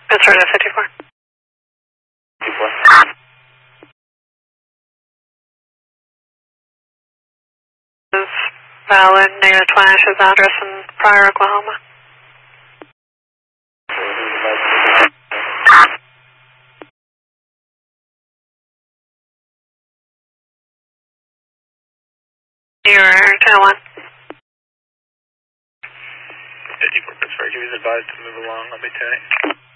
Pittsburgh to 54. 54. Is valid, negative 20 is address in Pryor, Oklahoma. You're 10-1. 54 Pittsburgh, he was advised to move along on the 10.